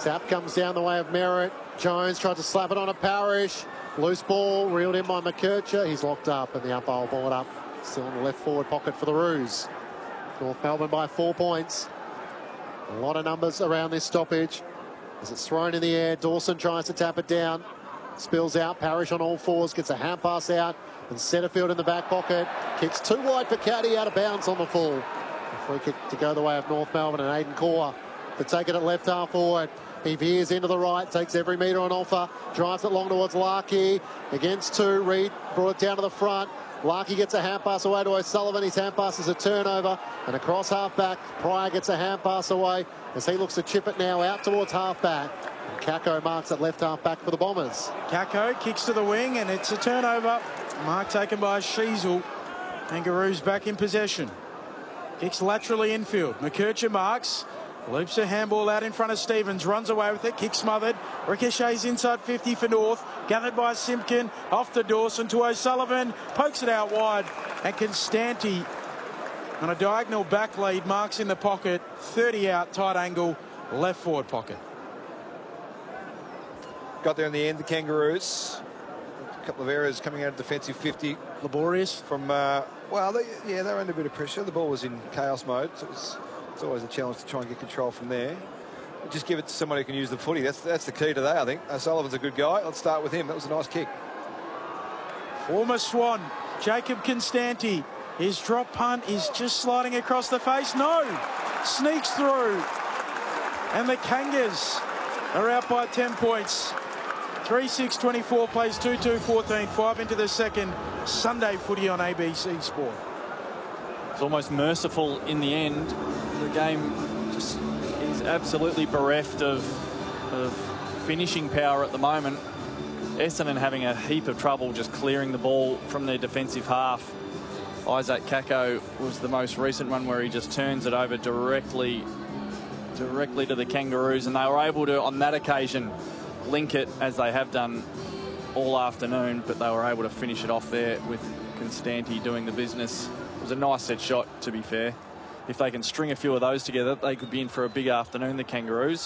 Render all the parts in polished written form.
Tap comes down the way of Merritt. Jones tried to slap it on a Parrish. Loose ball, reeled in by McKercher. He's locked up, and the umpire will ball it up. Still in the left forward pocket for the Roos. North Melbourne by 4 points. A lot of numbers around this stoppage. As it's thrown in the air, Dawson tries to tap it down. Spills out, Parrish on all fours, gets a hand pass out, and Setterfield in the back pocket. Kicks too wide for Caddy, out of bounds on the full. A free kick to go the way of North Melbourne, and Aiden Core to take it at left half forward. He veers into the right, takes every metre on offer, drives it long towards Larkey. Against two, Reid brought it down to the front. Larkey gets a hand pass away to O'Sullivan. His hand pass is a turnover, and across half-back, Pryor gets a hand pass away as he looks to chip it now out towards half-back. Kako marks at left half-back for the Bombers. Kako kicks to the wing, and it's a turnover. Mark taken by Sheasel. Kangaroos back in possession. Kicks laterally infield. McKercher marks. Loops a handball out in front of Stevens, runs away with it, kick smothered, ricochets inside 50 for North, gathered by Simpkin, off to Dawson to O'Sullivan, pokes it out wide, and Constanti on a diagonal back lead, marks in the pocket, 30 out, tight angle, left forward pocket. Got there in the end, the Kangaroos. A couple of errors coming out of defensive 50. Laborious. From, well, they were under a bit of pressure. The ball was in chaos mode, so it's always a challenge to try and get control from there. Just give it to someone who can use the footy. That's the key today, I think. O'Sullivan's a good guy. Let's start with him. That was a nice kick. Former Swan, Jacob Constanti. His drop punt is just sliding across the face. No! Sneaks through. And the Kangas are out by 10 points. 3-6-24 plays 2-2-14. 5 into the second. Sunday footy on ABC Sport. It's almost merciful in the end. The game just is absolutely bereft of finishing power at the moment. Essendon having a heap of trouble just clearing the ball from their defensive half. Isaac Kako was the most recent one where he just turns it over directly to the Kangaroos, and they were able to, on that occasion, link it as they have done all afternoon, but they were able to finish it off there with Constanti doing the business. It was a nice set shot, to be fair. If they can string a few of those together, they could be in for a big afternoon, the Kangaroos.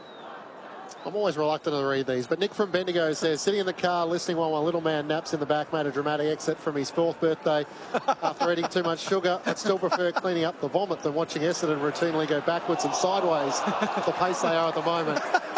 I'm always reluctant to read these, but Nick from Bendigo says, sitting in the car listening while my little man naps in the back, made a dramatic exit from his 4th birthday after eating too much sugar. I'd still prefer cleaning up the vomit than watching Essendon routinely go backwards and sideways at the pace they are at the moment.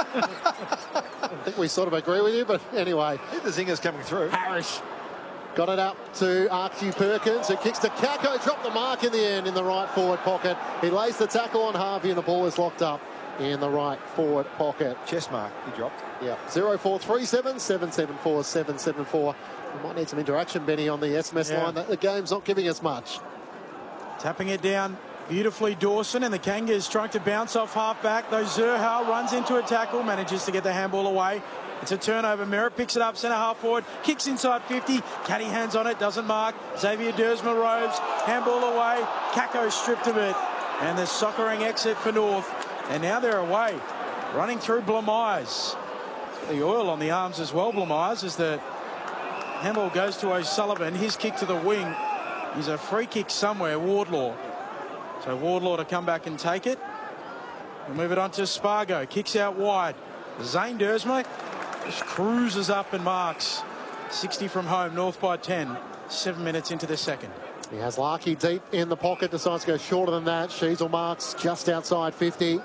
I think we sort of agree with you, but anyway. I think the zinger's coming through. Parrish got it up to Archie Perkins, who kicks to Kako, dropped the mark in the end in the right forward pocket. He lays the tackle on Harvey, and the ball is locked up in the right forward pocket. Chest mark, he dropped. Yeah, 0437 774 774. We might need some interaction, Benny, on the SMS line. The game's not giving us much. Tapping it down beautifully, Dawson, and the Kangas trying to bounce off half-back. Though Zurhal runs into a tackle, manages to get the handball away. It's a turnover. Merritt picks it up, centre half forward, kicks inside 50. Caddy hands on it, doesn't mark. Xavier Dersma roves, handball away. Kako stripped of it. And the soccering exit for North. And now they're away, running through Blamires. The oil on the arms as well, Blamires, as the handball goes to O'Sullivan. His kick to the wing is a free kick somewhere, Wardlaw. So Wardlaw to come back and take it. We'll move it on to Spargo. Kicks out wide. Zane Dersma just cruises up and marks. 60 from home, North by 10. 7 minutes into the second. He has Larkey deep in the pocket, decides to go shorter than that. Sheasel marks just outside 50. He'll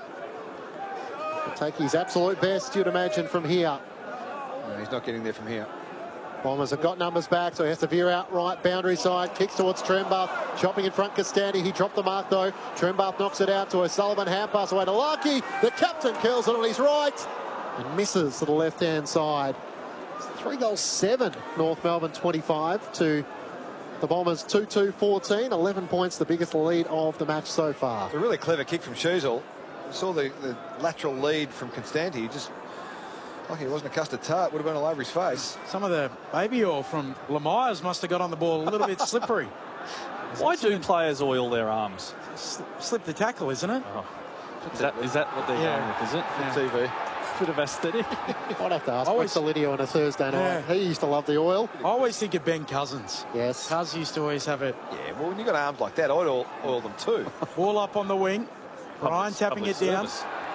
take his absolute best, you'd imagine, from here. No, he's not getting there from here. Bombers have got numbers back, so he has to veer out right, boundary side, kicks towards Trembath, chopping in front Castandi. He dropped the mark, though. Trembath knocks it out to O'Sullivan, hand pass away to Larkey. The captain curls it on his right and misses to the left-hand side. It's 3-7, North Melbourne 25 to the Bombers 2-2-14. 11 points, the biggest lead of the match so far. It's a really clever kick from Sheasel. We saw the lateral lead from Constanti. Just like he wasn't a custard tart, would have been all over his face. Some of the baby oil from Lamires must have got on the ball a little bit slippery. Why do players oil their arms? Slip the tackle, isn't it? Oh. Is that what they're going with, is it? For TV. Bit of aesthetic. I'd have to ask What's Lidio on a Thursday night. He used to love the oil. I always think of Ben Cousins. Yes. Cuz used to always have it. Yeah, well, when you've got arms like that, I'd oil them too. Ball up on the wing. Ryan tapping it down.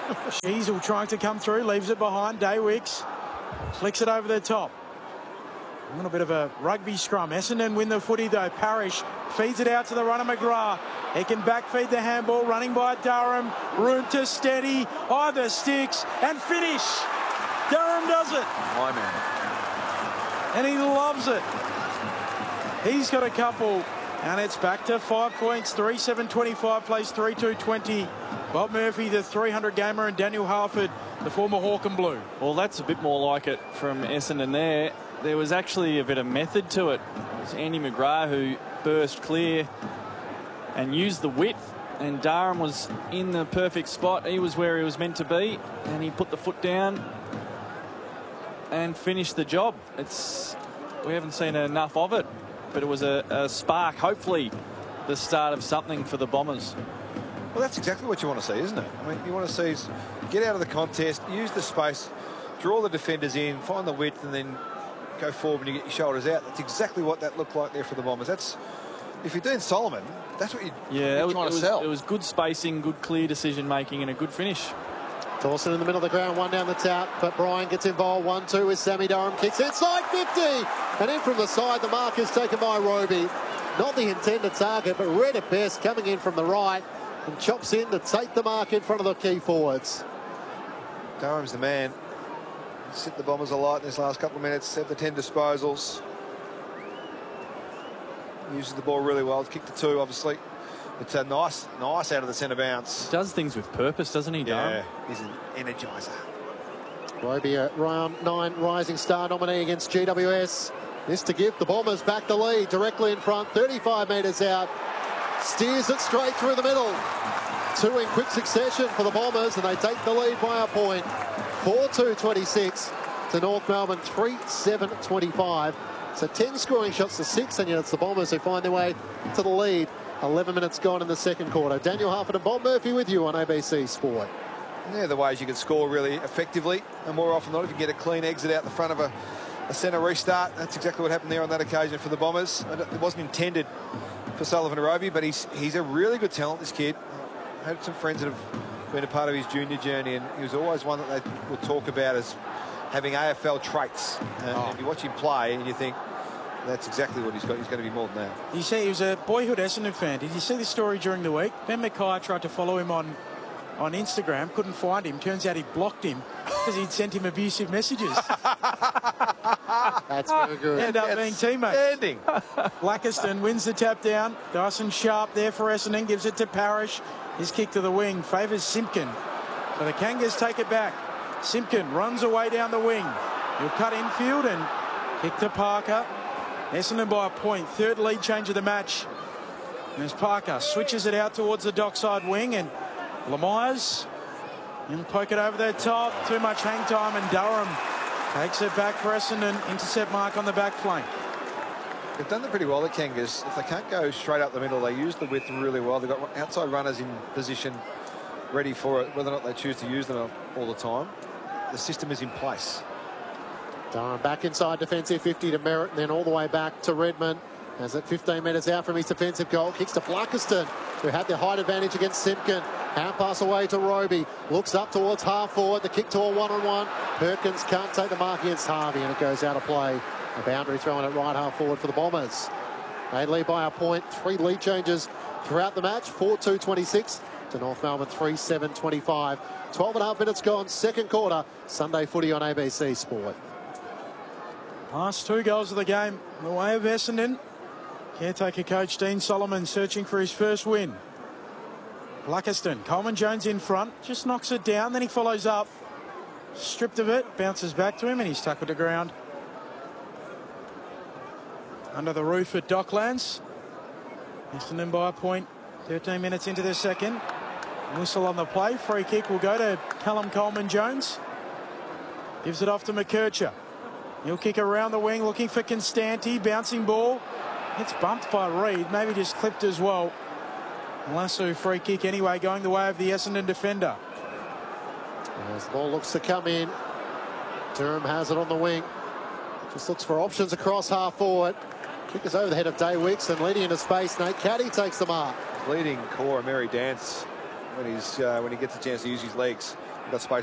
Sheasel trying to come through, leaves it behind. Daywicks flicks it over the top. A little bit of a rugby scrum. Essendon win the footy though. Parrish feeds it out to the runner McGrath. He can backfeed the handball, running by Durham. Room to steady, either sticks and finish. Durham does it. My man. And he loves it. He's got a couple. And it's back to 5 points. 3-7-25 plays 3-2-20. Bob Murphy, the 300 gamer, and Daniel Harford, the former Hawk and Blue. Well, that's a bit more like it from Essendon there. There was actually a bit of method to it. It was Andy McGrath who burst clear and used the width, and Durham was in the perfect spot. He was where he was meant to be, and he put the foot down and finished the job. We haven't seen enough of it, but it was a spark, hopefully the start of something for the Bombers. Well, that's exactly what you want to see, isn't it? I mean, you want to see is get out of the contest, use the space, draw the defenders in, find the width, and then go forward when you get your shoulders out. That's exactly what that looked like there for the Bombers. That's, if you're doing Solomon, that's what you're trying to sell. It was good spacing, good clear decision making, and a good finish. Dawson in the middle of the ground, one down the tap, but Brian gets involved. 1-2 with Sammy Durham, kicks inside 50, and in from the side, the mark is taken by Roby. Not the intended target, but Red at best coming in from the right and chops in to take the mark in front of the key forwards. Durham's the man. Sit the Bombers alight in this last couple of minutes. Have the 10 disposals. Uses the ball really well. Kicked the 2, obviously. It's a nice out of the centre bounce. Does things with purpose, doesn't he, Durham? Yeah, he's an energiser. Roby, a round 9 Rising Star nominee against GWS. This to give the Bombers back the lead, directly in front, 35 metres out. Steers it straight through the middle. 2 in quick succession for the Bombers, and they take the lead by a point. 4-2-26 to North Melbourne, 3-7-25. So 10 scoring shots to 6, and yet it's the Bombers who find their way to the lead. 11 minutes gone in the second quarter. Daniel Harford and Bob Murphy with you on ABC Sport. Yeah, the ways you can score really effectively, and more often than not, if you get a clean exit out the front of a centre restart, that's exactly what happened there on that occasion for the Bombers. It wasn't intended for Sullivan Roby, but he's a really good talent, this kid. I had some friends that have been a part of his junior journey, and he was always one that they would talk about as having AFL traits. And you watch him play and you think, that's exactly what he's got. He's going to be more than that. You see, he was a boyhood Essendon fan. Did you see the story during the week? Ben Mackay tried to follow him on Instagram, couldn't find him. Turns out he blocked him because he'd sent him abusive messages. That's very good. End up being teammates. Standing. Blackiston wins the tap down. Dyson Sharp there for Essendon, gives it to Parrish. His kick to the wing favours Simpkin. So the Kangas take it back. Simpkin runs away down the wing. He'll cut infield and kick to Parker. Essendon by a point. 3rd lead change of the match. And as Parker switches it out towards the dockside wing, and Lemires and poke it over the top. Too much hang time, and Durham takes it back for Essendon. Intercept mark on the back flank. They've done that pretty well, the Kangas. If they can't go straight up the middle, they use the width really well. They've got outside runners in position ready for it, whether or not they choose to use them all the time. The system is in place. Durham back inside defensive 50 to Merritt, and then all the way back to Redmond. As at 15 metres out from his defensive goal, kicks to Blackiston, who had the height advantage against Simpkin. Hand pass away to Roby. Looks up towards half forward. The kick to a one-on-one. Perkins can't take the mark against Harvey, and it goes out of play. A boundary thrown at right half forward for the Bombers. They lead by a point. 3 lead changes throughout the match. 4-2-26 to North Melbourne, 3-7-25. 12.5 minutes gone, second quarter. Sunday footy on ABC Sport. Last 2 goals of the game, the way of Essendon. Caretaker coach Dean Solomon searching for his first win. Blackiston, Coleman Jones in front, just knocks it down, then he follows up. Stripped of it, bounces back to him, and he's tackled to ground. Under the roof at Docklands. Essendon by a point, 13 minutes into the second. Whistle on the play, free kick will go to Callum Coleman Jones. Gives it off to McKercher. He'll kick around the wing, looking for Constanti. Bouncing ball. It's bumped by Reid, maybe just clipped as well. Lasso free kick anyway, going the way of the Essendon defender. As the ball looks to come in, Durham has it on the wing. Just looks for options across half forward. Kick is over the head of Daywicks, and leading into space, Nate Caddy takes the mark. Leading core, Mary Dance, when he gets a chance to use his legs. got space